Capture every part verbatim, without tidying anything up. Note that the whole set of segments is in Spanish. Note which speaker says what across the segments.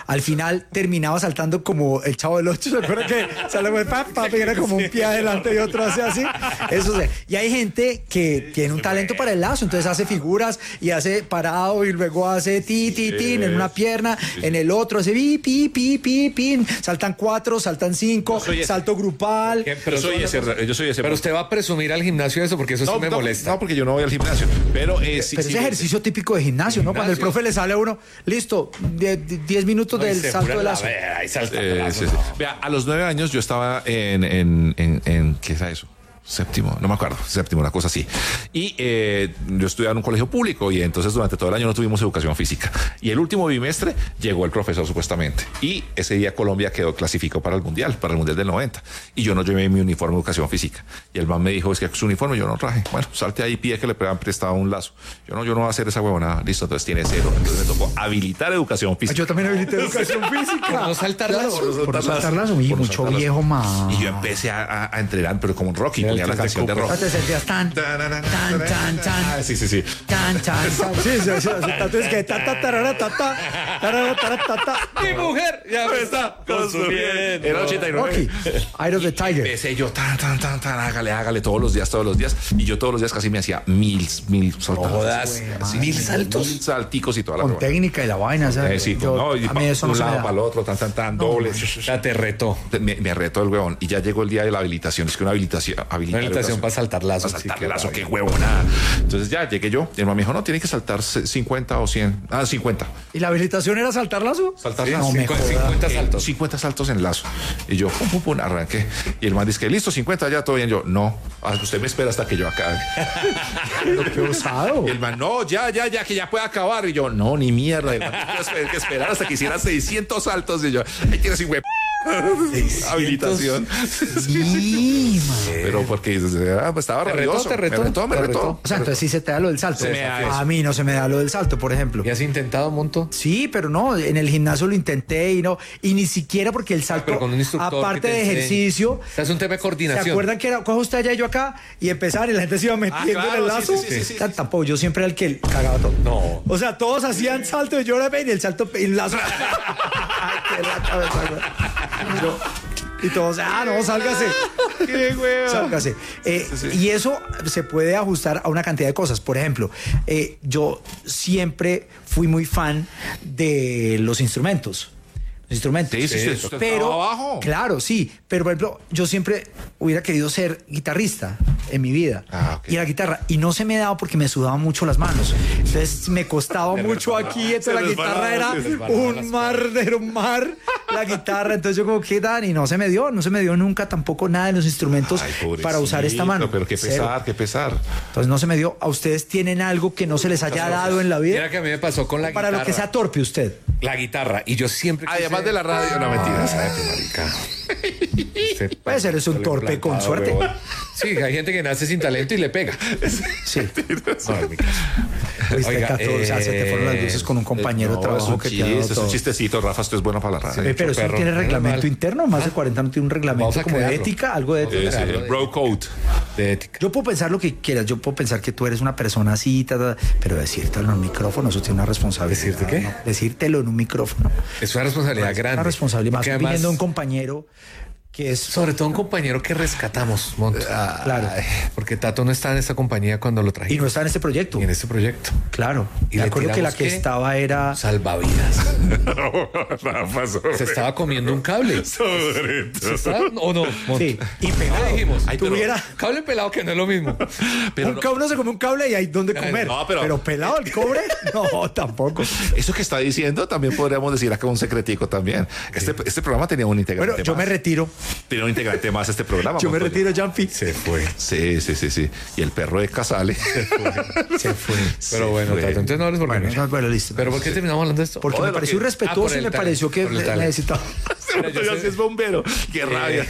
Speaker 1: al final terminaba saltando como el Chavo del Ocho, ¿se acuerdan que sale como pa, pa, era como un pie adelante y otro hace así? Eso sí. Y hay gente que tiene un talento para el lazo, entonces hace figuras y hace parado y luego hace ti, ti, ti en una pierna, en el otro hace pi, pi, pi, pi, pi. Saltan cuatro, saltan cinco, salto grupal.
Speaker 2: Pero soy ese, yo soy ese. Pero usted va a presumir al gimnasio eso porque eso
Speaker 3: no,
Speaker 2: sí me
Speaker 3: no,
Speaker 2: molesta.
Speaker 3: No, porque yo no voy al gimnasio. Pero, eh, sí,
Speaker 1: pero
Speaker 3: sí,
Speaker 1: ese ejercicio típico de gimnasio, ¿no? Gimnasio. Cuando el profe le sale a uno, listo, diez minutos no, del salto de lazo.
Speaker 2: Ahí salta
Speaker 3: eh,
Speaker 2: lazo,
Speaker 3: sí,
Speaker 2: no.
Speaker 3: sí. Vea, a los nueve años yo estaba en, en, en, en ¿qué era eso? Séptimo, no me acuerdo, séptimo, una cosa así. Y eh, yo estudiaba en un colegio público y entonces durante todo el año no tuvimos educación física. Y el último bimestre llegó el profesor supuestamente. Y ese día Colombia quedó clasificado para el Mundial, para el Mundial del noventa. Y yo no llevé mi uniforme de educación física. Y el man me dijo, es que su uniforme yo no traje. Bueno, salte ahí, pide que le han prestado un lazo. Yo no, yo no voy a hacer esa huevonada. Listo, entonces tiene cero. Entonces me tocó habilitar educación física.
Speaker 1: Yo también habilité educación física.
Speaker 2: Por no saltar
Speaker 1: claro,
Speaker 2: lazo.
Speaker 1: Por, por no saltar lazo. Y
Speaker 3: por no
Speaker 1: mucho
Speaker 3: saltar
Speaker 1: viejo más.
Speaker 3: Y yo empecé a, a, a entrenar, pero como un Rocky, ponía la canción de Rocky.
Speaker 1: Te sentías tan, tan, tan, tan.
Speaker 3: Sí, sí, sí.
Speaker 1: Tan, tan, tan. Sí, sí, sí. Entonces que ta, ta, tarara, ta, ta, tarara, tarara, ta, ta.
Speaker 2: Mi mujer ya me está consumiendo.
Speaker 3: Era ochenta y nueve.
Speaker 1: Rocky, Eye of the Tiger.
Speaker 3: Empecé yo, tan, tan, tan, tan, hágale, hágale, todos los días, todos los días. Y yo todos los días casi me hacía mil, mil saltos.
Speaker 2: No jodas. Mil saltos.
Speaker 3: Mil salticos y toda la
Speaker 1: Con
Speaker 3: broma.
Speaker 1: técnica y la vaina, ¿sabes?
Speaker 3: Eh, sí,
Speaker 1: yo,
Speaker 3: no, y
Speaker 1: a mí
Speaker 3: pa,
Speaker 1: eso
Speaker 3: un
Speaker 1: no se
Speaker 3: lado
Speaker 1: me da.
Speaker 3: para el otro, tan, tan, tan,
Speaker 1: No,
Speaker 3: dobles.
Speaker 2: Ya te retó.
Speaker 3: Me, me retó el huevón. Y ya llegó el día de la habilitación. Es que una habilitación.
Speaker 2: Una habilitación para saltar lazo.
Speaker 3: Para saltar lazo, qué huevonada. Entonces ya llegué yo. Y el man me dijo, no, tiene que saltar cincuenta o cien. Ah, cincuenta.
Speaker 1: ¿Y la habilitación era saltar lazo?
Speaker 3: Saltar
Speaker 2: Sí,
Speaker 3: lazo.
Speaker 1: no me
Speaker 2: cincuenta,
Speaker 1: jodas.
Speaker 2: cincuenta saltos.
Speaker 3: cincuenta saltos en lazo. Y yo, pum, pum, pum, arranqué. Y el man dice que listo, cincuenta, ya todo bien. Yo, no, ah, usted me espera hasta que yo acabe.
Speaker 1: Qué osado.
Speaker 3: Y el man, no, ya, ya, ya, que ya puede acabar. Y yo, no, ni mierda. El man, hay que esperar hasta que hiciera seiscientos saltos. Y yo, ahí tienes un huevo. Habilitación.
Speaker 1: Sí, man.
Speaker 3: Pero porque ah, pues estaba
Speaker 2: Te retó,
Speaker 3: rabioso.
Speaker 2: te retó,
Speaker 3: me retó, me
Speaker 2: te
Speaker 3: retó.
Speaker 2: retó.
Speaker 1: O sea, entonces sí se te da lo del salto.
Speaker 3: Se me da eso.
Speaker 1: A mí no se me da lo del salto, por ejemplo.
Speaker 2: ¿Y has intentado, Monto?
Speaker 1: Sí, pero no, en el gimnasio lo intenté y no, y ni siquiera porque el salto,
Speaker 2: Pero con un instructor
Speaker 1: aparte
Speaker 2: que te
Speaker 1: de
Speaker 2: enseñe.
Speaker 1: ejercicio,
Speaker 2: O sea, es un tema de
Speaker 1: ¿se
Speaker 2: coordinación.
Speaker 1: acuerdan que era, cojo usted allá y yo acá? Y empezar y la gente se iba metiendo
Speaker 3: claro,
Speaker 1: en el
Speaker 3: sí,
Speaker 1: lazo.
Speaker 3: sí, sí, sí, sí,
Speaker 1: Tan-
Speaker 3: sí.
Speaker 1: Tampoco, yo siempre era el que cagaba todo.
Speaker 2: No.
Speaker 1: O sea, todos hacían salto y yo era y el salto y el lazo. Ay, qué la cabeza, güey. Yo- Y todos, ah, no, sálgase.
Speaker 3: Qué huevo.
Speaker 1: Sálgase. Eh,
Speaker 3: Sí, sí.
Speaker 1: Y eso se puede ajustar a una cantidad de cosas. Por ejemplo, eh, yo siempre fui muy fan de los instrumentos. Los instrumentos.
Speaker 3: Sí, sí, sí, usted
Speaker 1: Pero,
Speaker 3: estaba abajo.
Speaker 1: claro, sí. Pero, por ejemplo, yo siempre hubiera querido ser guitarrista en mi vida.
Speaker 3: Ah, ok.
Speaker 1: Y la guitarra. Y no se me daba porque me sudaban mucho las manos. Entonces me costaba mucho aquí. Entonces la guitarra era un mar, era un mar. La guitarra. Entonces yo como, ¿qué dan? Y no se me dio. No se me dio nunca tampoco nada de los instrumentos
Speaker 3: Ay,
Speaker 1: para usar esta
Speaker 3: pobrecito,
Speaker 1: mano.
Speaker 3: Pero qué
Speaker 1: Cero.
Speaker 3: pesar, qué pesar.
Speaker 1: Entonces no se me dio. ¿A ustedes tienen algo que no se les haya dado en la vida?
Speaker 2: Mira que a mí me pasó con la
Speaker 1: Para
Speaker 2: guitarra.
Speaker 1: lo que sea torpe usted.
Speaker 2: La guitarra. Y yo siempre quise-
Speaker 3: Además de la radio, no mentiras.
Speaker 2: Cállate, marica. Usted-
Speaker 1: Puede ser, es un torpe con
Speaker 2: plantado,
Speaker 1: suerte.
Speaker 2: huevón. Sí, hay gente que nace sin talento y le pega.
Speaker 1: Sí.
Speaker 2: No, en mi caso.
Speaker 1: Fuiste
Speaker 2: Oiga,
Speaker 1: catorce, o sea, se te fueron las luces con un compañero de
Speaker 3: No,
Speaker 1: trabajo
Speaker 3: es un
Speaker 1: que te ha dado
Speaker 3: chiste, es un
Speaker 1: todo.
Speaker 3: chistecito, Rafa, esto es bueno para la radio.
Speaker 1: Eh, pero eso
Speaker 2: perro.
Speaker 1: tiene reglamento
Speaker 2: Normal.
Speaker 1: interno, más de cuarenta no tiene un reglamento
Speaker 2: Vamos a
Speaker 1: como de
Speaker 2: crearlo.
Speaker 1: ética, algo de ética.
Speaker 3: Sí, sí,
Speaker 2: Algo
Speaker 3: el
Speaker 2: de-
Speaker 3: bro code.
Speaker 2: De ética.
Speaker 1: Yo puedo pensar lo que quieras, yo puedo pensar que tú eres una persona así, ta, ta, pero decírtelo en un micrófono, eso tiene una responsabilidad.
Speaker 2: ¿Decirte qué?
Speaker 1: ¿no? Decírtelo en un micrófono.
Speaker 2: Es una responsabilidad grande.
Speaker 1: Una responsabilidad, más
Speaker 2: Porque
Speaker 1: viniendo
Speaker 2: además,
Speaker 1: de un compañero que es...
Speaker 2: sobre todo un compañero que rescatamos, Monto.
Speaker 1: Claro.
Speaker 2: Ay, porque Tato no está en esta compañía cuando lo
Speaker 1: Y
Speaker 2: trajimos.
Speaker 1: no está en este proyecto.
Speaker 2: Y en este proyecto.
Speaker 1: Claro.
Speaker 2: Y
Speaker 1: Me
Speaker 2: le
Speaker 1: acuerdo que la
Speaker 2: tiramos
Speaker 1: que
Speaker 2: qué?
Speaker 1: estaba era...
Speaker 2: Salvavidas.
Speaker 3: Rafa,
Speaker 2: Se estaba comiendo un cable.
Speaker 3: sobre
Speaker 2: ¿Se estaba- ¿O no? Monto?
Speaker 1: Sí, y pegado.
Speaker 2: ¿Qué dijimos?
Speaker 3: Ay, pero-
Speaker 1: Tuviera...
Speaker 2: Cable pelado que no es lo mismo.
Speaker 3: Pero
Speaker 1: un
Speaker 3: no-
Speaker 1: ca- uno se come un cable y hay donde
Speaker 2: Ay,
Speaker 1: comer.
Speaker 3: no, pero-
Speaker 1: pelado el cobre, no, tampoco.
Speaker 3: Eso que está diciendo también podríamos decir acá un secretico también. Este, este programa tenía un integrante
Speaker 1: Bueno, yo
Speaker 3: más.
Speaker 1: me retiro.
Speaker 3: Tenía un integrante más este programa.
Speaker 1: Yo me
Speaker 3: Montoya.
Speaker 1: retiro, Jampi.
Speaker 2: Se fue.
Speaker 3: Sí, sí, sí, sí. Y el perro de Casale.
Speaker 1: Se fue.
Speaker 2: Pero bueno,
Speaker 3: fue.
Speaker 2: Tato, entonces no hables por
Speaker 1: Bueno,
Speaker 2: qué.
Speaker 1: no, bueno, listo.
Speaker 2: ¿Pero por qué terminamos hablando de esto?
Speaker 1: Porque
Speaker 3: o de
Speaker 1: me
Speaker 3: lo
Speaker 1: pareció
Speaker 3: que-
Speaker 2: Ah,
Speaker 1: irrespetuoso
Speaker 2: por
Speaker 1: y
Speaker 2: el
Speaker 1: me
Speaker 2: talento,
Speaker 1: pareció que
Speaker 2: por el
Speaker 1: ne-
Speaker 2: talento.
Speaker 1: necesitaba.
Speaker 2: Mira, yo
Speaker 3: Montoya
Speaker 2: sé-
Speaker 3: sí es bombero. Qué rabia.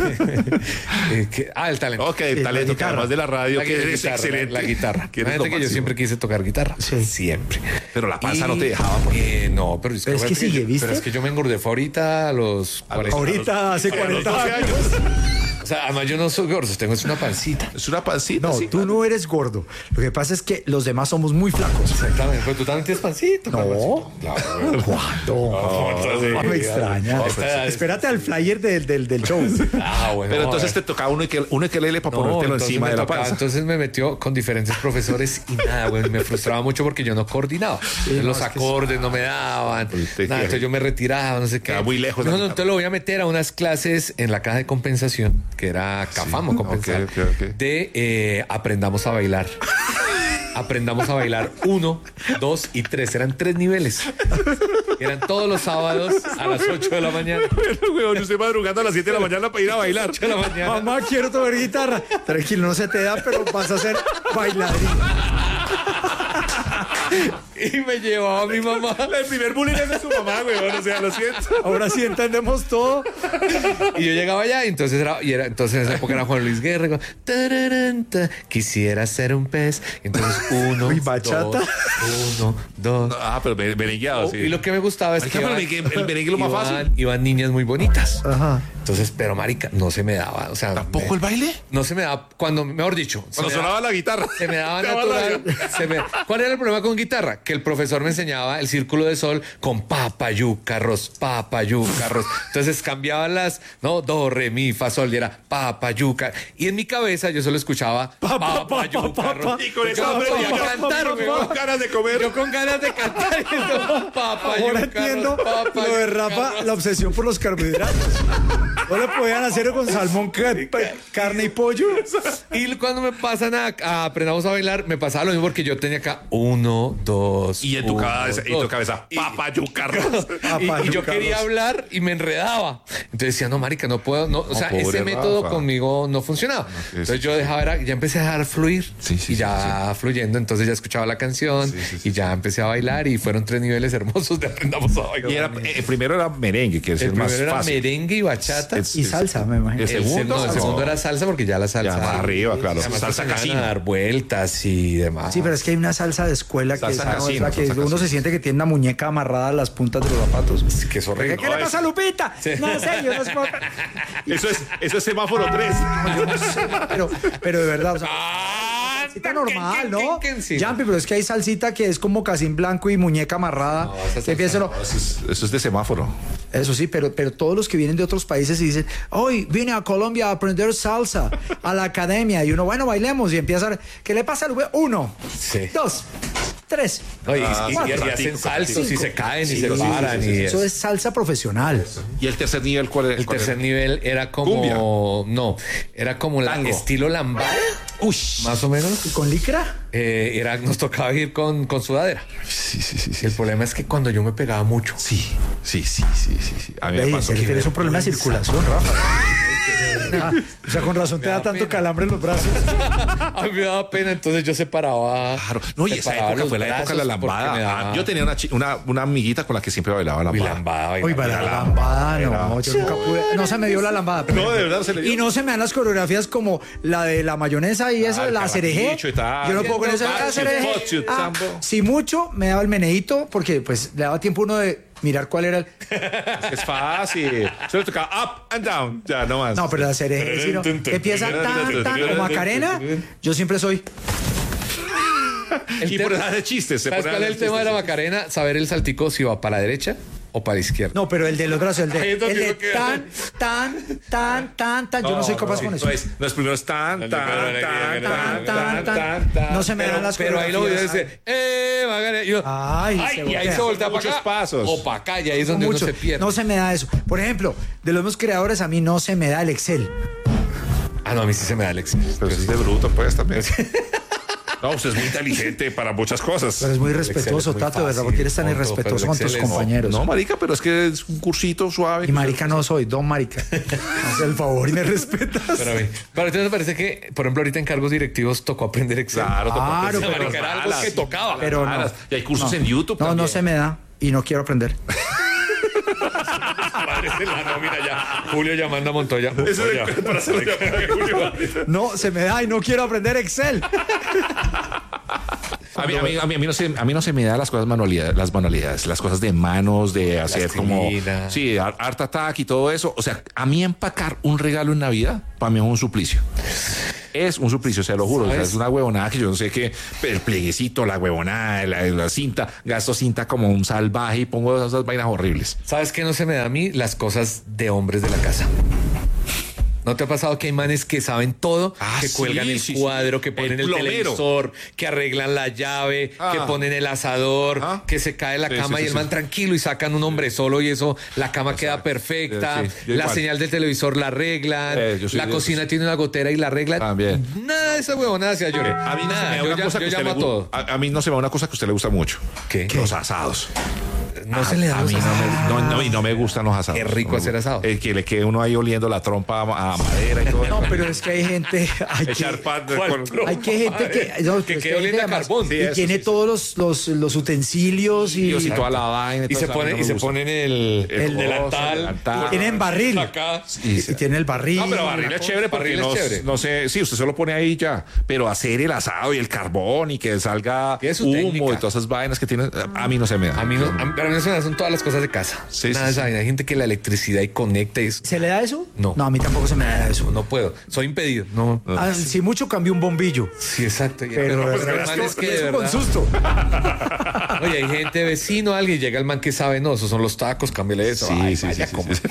Speaker 2: Eh, que- ah, el talento.
Speaker 3: Ok, el
Speaker 1: la
Speaker 3: talento, que
Speaker 1: guitarra.
Speaker 3: además de la radio,
Speaker 2: La,
Speaker 3: que es
Speaker 2: guitarra,
Speaker 3: excelente.
Speaker 2: la guitarra.
Speaker 3: Que eres
Speaker 2: Fíjate
Speaker 3: lo
Speaker 2: que yo
Speaker 3: máximo.
Speaker 2: siempre quise tocar guitarra.
Speaker 1: Sí.
Speaker 2: Siempre.
Speaker 3: Pero la panza
Speaker 2: Y-
Speaker 3: no te dejaba. porque-
Speaker 2: eh, no, pero es que,
Speaker 1: Pero es que
Speaker 2: fíjate
Speaker 1: sigue,
Speaker 2: yo-
Speaker 1: ¿viste?
Speaker 2: Pero es que yo me engordé fue ahorita a los cuarenta.
Speaker 1: Ahorita, hace
Speaker 3: a los
Speaker 1: cuarenta
Speaker 3: doce
Speaker 1: años.
Speaker 2: O sea, además yo no soy gordo, tengo es una pancita.
Speaker 3: Es una pancita.
Speaker 1: No,
Speaker 3: sí,
Speaker 1: tú
Speaker 3: claro.
Speaker 1: no eres gordo. Lo que pasa es que los demás somos muy flacos.
Speaker 2: Exactamente, pero tú también tienes pancita.
Speaker 1: No.
Speaker 2: Claro.
Speaker 1: ¿Cuándo? No, me extraña.
Speaker 2: Esta-
Speaker 1: Espérate al flyer del, del, del show.
Speaker 2: Ah, bueno.
Speaker 3: Pero
Speaker 2: a
Speaker 3: entonces
Speaker 2: ver.
Speaker 3: te tocaba uno que uno que lele para
Speaker 2: No,
Speaker 3: ponértelo
Speaker 2: entonces
Speaker 3: encima
Speaker 2: me
Speaker 3: de la
Speaker 2: tocaba-
Speaker 3: panza.
Speaker 2: Entonces me metió con diferentes profesores y nada, güey, me frustraba mucho porque yo no coordinaba. Los
Speaker 1: no, es que
Speaker 2: acordes no me daban.
Speaker 3: Te-
Speaker 2: Nada, entonces yo me retiraba, no sé qué.
Speaker 3: Queda muy lejos la
Speaker 2: No, no,
Speaker 3: guitarra.
Speaker 2: entonces lo voy a meter a unas clases en la caja de compensación, que era Cafamo Compensar,
Speaker 3: ok, ok, ok.
Speaker 2: de eh, aprendamos a bailar. Aprendamos a bailar uno, dos y tres. Eran tres niveles. Eran todos los sábados a las ocho de la mañana.
Speaker 3: Pero, weón, usted madrugando a las siete de la mañana para ir a bailar.
Speaker 2: ocho de la mañana.
Speaker 1: Mamá, quiero tocar guitarra. Tranquilo, no se te da, pero vas a ser bailarín.
Speaker 2: Y me llevaba mi mamá.
Speaker 3: El primer bullying es de su mamá, weón. O sea, lo siento.
Speaker 1: Ahora sí entendemos todo.
Speaker 2: Y yo llegaba allá, y entonces era, y era, entonces en esa época era Juan Luis Guerra, con, tararán, ta, quisiera ser un pez. Entonces uno,
Speaker 1: Uy, bachata.
Speaker 2: dos, uno, dos.
Speaker 3: Ah, pero me- merengueado, sí.
Speaker 2: Y lo que me gustaba es
Speaker 3: Marica,
Speaker 2: que
Speaker 3: pero
Speaker 2: iban-
Speaker 3: merengue- el merengue es lo más
Speaker 2: iban-
Speaker 3: fácil.
Speaker 2: iban niñas muy bonitas.
Speaker 1: Ajá.
Speaker 2: Entonces, pero marica, no se me daba, o sea,
Speaker 3: ¿Tampoco
Speaker 2: me-
Speaker 3: el baile?
Speaker 2: no se me daba cuando, mejor dicho, se
Speaker 3: Cuando
Speaker 2: me
Speaker 3: sonaba
Speaker 2: daba-
Speaker 3: la guitarra.
Speaker 2: se me daba
Speaker 3: Te daba
Speaker 2: natural.
Speaker 3: la-
Speaker 2: se me- ¿Cuál era el problema con guitarra? Que el profesor me enseñaba el círculo de sol con papayucarros, papayucarros. Entonces cambiaban las, no, do, re, mi, fa, sol, y era papayucar. Y en mi cabeza yo solo escuchaba papayucarros.
Speaker 3: Y con
Speaker 2: Yo
Speaker 3: eso
Speaker 2: no podía
Speaker 3: aprendía
Speaker 2: cantar, güey.
Speaker 3: con ganas de comer.
Speaker 2: Yo con ganas de cantar. y yo, papayucarros,
Speaker 1: Ahora entiendo lo de Rafa,
Speaker 2: papayucarros.
Speaker 1: la obsesión por los carbohidratos. No le podían hacer con salmón, ca- pe- carne y pollo.
Speaker 2: Y cuando me pasan a, a aprendamos a bailar, me pasaba lo mismo porque yo tenía acá uno, dos.
Speaker 3: Y en tu
Speaker 2: uno,
Speaker 3: cabeza, y
Speaker 2: dos.
Speaker 3: tu cabeza,
Speaker 2: Y-
Speaker 3: papayucarros.
Speaker 2: Y, y yo
Speaker 1: Papayucarros.
Speaker 2: quería hablar y me enredaba. Entonces decía, no, marica, no puedo. No, o sea,
Speaker 3: pobre
Speaker 2: ese método
Speaker 3: Rafa.
Speaker 2: conmigo no funcionaba.
Speaker 3: sí,
Speaker 2: Entonces
Speaker 3: sí,
Speaker 2: yo dejaba, era- ya empecé a dejar fluir.
Speaker 3: Sí, sí,
Speaker 2: y ya fluyendo, entonces ya escuchaba la canción
Speaker 3: Sí, sí, sí,
Speaker 2: y ya empecé a bailar y fueron tres niveles hermosos de aprendamos a bailar.
Speaker 3: Y era, eh, primero era merengue, que es
Speaker 2: el
Speaker 3: el, más
Speaker 2: primero era
Speaker 3: fácil.
Speaker 2: merengue y bachata.
Speaker 3: Es-
Speaker 1: Y salsa, me imagino.
Speaker 3: El
Speaker 2: El,
Speaker 3: segundo,
Speaker 2: se- no, el
Speaker 3: no.
Speaker 2: segundo era salsa porque ya la salsa.
Speaker 3: Ya más arriba, claro.
Speaker 2: Además,
Speaker 3: Salsa
Speaker 2: te enseñaban
Speaker 3: casino.
Speaker 2: a dar vueltas y demás.
Speaker 1: Sí, pero es que hay una salsa de escuela que,
Speaker 3: Salsa
Speaker 1: esa no es
Speaker 3: casino,
Speaker 1: la que
Speaker 3: salsa
Speaker 1: uno
Speaker 3: casino.
Speaker 1: se siente que tiene una muñeca amarrada a las puntas de los zapatos.
Speaker 2: Es que es horrible.
Speaker 1: ¿Qué le pasa a Lupita? No sé, yo no sé.
Speaker 3: Eso es, eso es semáforo tres.
Speaker 1: Yo no sé, pero, pero de verdad, o sea,
Speaker 2: Ah,
Speaker 1: salsita normal, ¿no?
Speaker 2: ¿Qué, qué, qué, sí.
Speaker 1: Jumpy, pero es que hay salsita que es como casín blanco y muñeca amarrada.
Speaker 2: No, esa
Speaker 1: que empieza
Speaker 2: salsa
Speaker 1: lo-
Speaker 3: Eso es, eso es de semáforo.
Speaker 1: Eso sí, pero, pero todos los que vienen de otros países y dicen, hoy vine a Colombia a aprender salsa, a la academia. Y uno, bueno, bailemos. Y empieza a... ¿Qué le pasa al güey? Uno,
Speaker 2: Sí.
Speaker 1: dos, tres.
Speaker 2: No, y,
Speaker 3: Ah,
Speaker 2: y- y-
Speaker 3: cuatro.
Speaker 2: y hacen saltos y se caen y se
Speaker 1: Sí,
Speaker 2: paran.
Speaker 1: sí, sí,
Speaker 2: y
Speaker 1: Eso es salsa profesional.
Speaker 3: ¿Y el tercer nivel cuál es?
Speaker 2: El
Speaker 3: cuál
Speaker 2: tercer
Speaker 3: es?
Speaker 2: nivel era como.
Speaker 3: Cumbia.
Speaker 2: No, era como la
Speaker 3: Tango.
Speaker 2: estilo lambada.
Speaker 3: Uy.
Speaker 2: Más o menos.
Speaker 1: ¿Y con licra?
Speaker 2: Eh, era, nos tocaba ir con, con sudadera.
Speaker 3: Sí, sí, sí, sí.
Speaker 2: El problema es que cuando yo me pegaba mucho.
Speaker 3: Sí, sí, sí, sí, sí, sí. A mí me
Speaker 1: Ey,
Speaker 3: pasó
Speaker 1: es que
Speaker 3: que...
Speaker 1: tienes un problema de circulación, Rafa. Ah, o sea, con razón te
Speaker 2: Me
Speaker 1: da
Speaker 2: da
Speaker 1: tanto
Speaker 2: pena.
Speaker 1: calambre en los brazos.
Speaker 2: A mí me daba pena, entonces yo separaba.
Speaker 3: Claro. No, y esa
Speaker 2: separaba
Speaker 3: época
Speaker 2: los
Speaker 3: fue la época de la
Speaker 2: brazos porque
Speaker 3: lambada.
Speaker 2: me daba-
Speaker 3: Ah, yo tenía una, chi- una, una amiguita con la que siempre bailaba
Speaker 2: Uy,
Speaker 3: lambada.
Speaker 2: lambada.
Speaker 1: Uy, para la lambada, no, yo nunca pude. No se me dio la lambada.
Speaker 3: No, de verdad se le dio.
Speaker 1: Y no se me dan las coreografías como la de la mayonesa y esa
Speaker 3: Ah,
Speaker 1: de
Speaker 3: el
Speaker 1: la cereje.
Speaker 3: carapicho y tal.
Speaker 1: Yo no puedo con eso de la
Speaker 3: Hot shoot,
Speaker 1: cereje.
Speaker 3: hot shoot,
Speaker 1: Ah,
Speaker 3: sambo.
Speaker 1: si mucho, me daba el meneíto porque pues le daba tiempo uno de mirar cuál era el...
Speaker 3: Es fácil. Solo tocaba up and down. Ya, no más.
Speaker 1: No, pero la cereje, si no, que empieza tan, tan, o Macarena, yo siempre soy...
Speaker 2: El
Speaker 3: Y
Speaker 2: tema-
Speaker 3: por eso hace chistes. se
Speaker 2: ¿Sabes
Speaker 3: pone a
Speaker 2: cuál es el
Speaker 3: hacer
Speaker 2: tema de la
Speaker 3: chistes.
Speaker 2: Macarena? Saber el saltico si va para la derecha o para la izquierda.
Speaker 1: No, pero el de los brazos, el
Speaker 2: Ahí
Speaker 1: de,
Speaker 2: es donde
Speaker 1: el de
Speaker 2: uno queda.
Speaker 1: tan, tan, tan, tan, tan, yo no soy capaz
Speaker 3: sí,
Speaker 1: con eso.
Speaker 3: No es, no es primero es tan, tan, tan, tan,
Speaker 1: tan,
Speaker 3: tan,
Speaker 1: tan,
Speaker 3: tan, tan.
Speaker 1: No se me
Speaker 2: Pero,
Speaker 1: dan las
Speaker 2: pero ahí lo voy a
Speaker 1: coreografías.
Speaker 2: decir, ¡eh, Macarena! Y yo,
Speaker 1: Ay,
Speaker 2: ay,
Speaker 1: se
Speaker 2: y ahí
Speaker 1: voltea.
Speaker 2: se voltea para
Speaker 3: Muchos
Speaker 2: acá.
Speaker 3: pasos.
Speaker 2: O para acá, y ahí es donde
Speaker 1: Mucho.
Speaker 2: uno se pierde.
Speaker 1: No se me da eso. Por ejemplo, de los mismos creadores, a mí no se me da el Excel.
Speaker 2: Ah, no, a mí sí se me da el Excel.
Speaker 3: Pero es de bruto, pues, también. No, usted es muy inteligente para muchas cosas.
Speaker 1: Pero es muy
Speaker 2: Excel
Speaker 1: respetuoso,
Speaker 2: es muy
Speaker 1: Tato, de verdad,
Speaker 2: fácil,
Speaker 1: porque eres tan
Speaker 2: tonto,
Speaker 1: irrespetuoso
Speaker 2: pero
Speaker 1: con tus
Speaker 2: Excel es-
Speaker 1: compañeros.
Speaker 3: No, marica, pero es que es un cursito suave.
Speaker 1: Y marica no soy, don marica. Haz el favor y me respetas.
Speaker 2: Pero a mí, pero a ti no te parece que, por ejemplo, ahorita en cargos directivos tocó aprender Excel.
Speaker 3: Claro, tocó
Speaker 1: Claro,
Speaker 3: aprender
Speaker 1: pero-
Speaker 3: las
Speaker 2: Marica, era algo
Speaker 3: balas.
Speaker 2: que tocaba.
Speaker 1: Pero no.
Speaker 3: Y hay cursos
Speaker 1: No.
Speaker 3: en YouTube
Speaker 1: No, no
Speaker 3: también.
Speaker 1: se me da y no quiero aprender.
Speaker 2: Madre de la nómina ya. Julio llamando a Montoya.
Speaker 3: Eso es
Speaker 2: Montoya.
Speaker 3: para hacer una-
Speaker 1: No, se me da y no quiero aprender Excel.
Speaker 3: A mí, a, mí, a, mí, a, mí no se, a mí no se me da las cosas manualidades, las manualidades, las cosas de manos, de hacer como... Sí, Art Attack y todo eso. O sea, a mí empacar un regalo en Navidad, para mí es un suplicio. Es un suplicio, se lo juro. O sea, es una huevonada que yo no sé qué, el plieguecito, la huevonada, la, la cinta, gasto cinta como un salvaje y pongo esas vainas horribles.
Speaker 2: ¿Sabes qué no se me da a mí? Las cosas de hombres de la casa. ¿No te ha pasado que hay manes que saben todo? Ah, que cuelgan sí, el sí, cuadro, sí. que ponen el, el televisor, que arreglan la llave, ah. que ponen el asador, ah. que se cae la sí, cama sí, y sí, el man sí. tranquilo y sacan un hombre solo y eso, la cama o sea, queda perfecta, sí, la igual. señal del televisor la arreglan, eh, la cocina eso. tiene una gotera y la arreglan. También. Nada de esa huevonada hacía yo.
Speaker 3: A mí no Nada, se me da una
Speaker 2: yo,
Speaker 3: cosa
Speaker 2: yo
Speaker 3: que
Speaker 2: llamo a todo.
Speaker 3: A, a mí no se me da una cosa que a usted le gusta mucho.
Speaker 2: ¿Qué?
Speaker 3: Los asados.
Speaker 2: No ah, se le da
Speaker 3: a mí no me, no, no, y no me gustan los asados.
Speaker 2: Qué rico
Speaker 3: no,
Speaker 2: hacer asado.
Speaker 3: El que le quede uno ahí oliendo la trompa a, a madera y todo.
Speaker 1: No, pero es que hay gente. Hay
Speaker 3: Echar
Speaker 1: que,
Speaker 3: pan de con,
Speaker 1: hay que gente que. No,
Speaker 2: que quede oliendo a carbón.
Speaker 1: Sí, y eso, tiene sí, todos los, los, los utensilios y,
Speaker 3: y toda la vaina.
Speaker 2: Y, y se pone, no y se ponen el, el, el delantal.
Speaker 1: Y tienen barril.
Speaker 2: Acá.
Speaker 1: Y, y tiene el barril.
Speaker 3: No, pero barril es chévere porque no, no sé. Sí, usted se lo pone ahí ya. Pero hacer el asado y el carbón y que salga humo técnica. Y todas esas vainas que tienen. A mí no se me da.
Speaker 2: A mí no. A mí, pero a mí no se me da, son todas las cosas de casa.
Speaker 3: Sí,
Speaker 2: Nada
Speaker 3: sí,
Speaker 2: de sí. Hay gente que la electricidad y conecta y eso.
Speaker 1: ¿Se le da eso?
Speaker 2: No.
Speaker 1: No, a mí tampoco se me da eso.
Speaker 2: No puedo. Soy impedido. No. no.
Speaker 1: Ah, si mucho cambio un bombillo.
Speaker 2: Sí, exacto.
Speaker 1: Pero,
Speaker 2: pero,
Speaker 1: pero
Speaker 2: es, es que de
Speaker 1: con
Speaker 2: verdad.
Speaker 1: susto.
Speaker 2: Oye, hay gente, vecino, alguien, llega el man que sabe, no, esos son los tacos, cámbiale eso.
Speaker 3: Sí,
Speaker 2: Ay,
Speaker 3: sí,
Speaker 2: vaya,
Speaker 3: sí,
Speaker 2: como.
Speaker 3: sí, sí.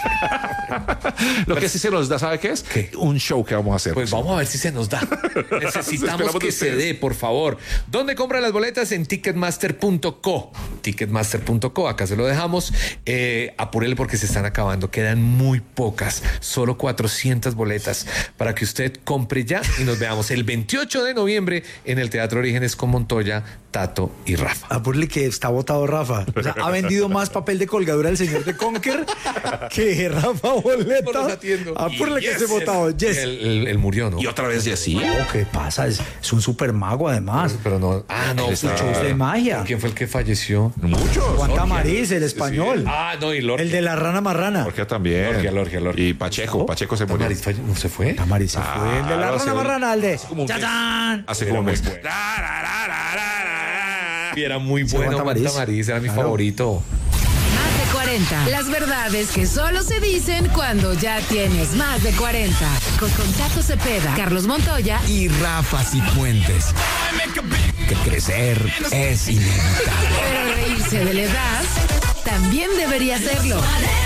Speaker 3: Lo que sí se nos da, ¿sabe qué es?
Speaker 2: ¿Qué?
Speaker 3: Un show que vamos a hacer.
Speaker 2: Pues vamos a ver si se nos da. Necesitamos que se dé, por favor. ¿Dónde compran las boletas? En ticketmaster punto co. ticketmaster punto co, acá se lo dejamos. Eh, apúrele porque se están acabando. Quedan muy pocas, solo cuatrocientas boletas para que usted compre ya y nos veamos el veintiocho de noviembre en el Teatro Orígenes con Montoya, Tato y Rafa.
Speaker 1: Apúrele que está votado Rafa. O sea, ha vendido más papel de colgadura el señor de Conker que Rafa Boleta. Apúrele que se ha votado. Yes.
Speaker 2: Él, él, él murió, ¿no?
Speaker 3: Y otra vez Jessy.
Speaker 1: No, ¿qué pasa? Es, es un super mago además.
Speaker 2: Pero, pero no. Ah, no.
Speaker 1: Está... shows de magia.
Speaker 2: ¿Quién fue el que falleció?
Speaker 3: Muchos.
Speaker 1: Juan Tamariz, el español.
Speaker 3: Sí.
Speaker 2: Ah, no, y Lorgia.
Speaker 1: El de la rana marrana.
Speaker 3: Lorgia también.
Speaker 2: Lorgia, Lorgia, Lorgia.
Speaker 3: Y Pacheco.
Speaker 1: ¿Oh?
Speaker 3: Pacheco se murió.
Speaker 2: ¿Tamariz no se fue?
Speaker 1: Tamariz se
Speaker 3: ah,
Speaker 1: fue. El de la
Speaker 3: no,
Speaker 1: rana marrana, el de.
Speaker 3: ¡Chachán! Hace como un mes.
Speaker 2: Y era muy bueno. Tamariz. Tamariz era mi claro. favorito.
Speaker 4: Más de cuarenta. Las verdades que solo se dicen cuando ya tienes más de cuarenta. Con, con Tato Cepeda, Carlos Montoya
Speaker 5: y Rafa Cifuentes. Que crecer es inevitable.
Speaker 4: Pero reírse de la edad también debería serlo.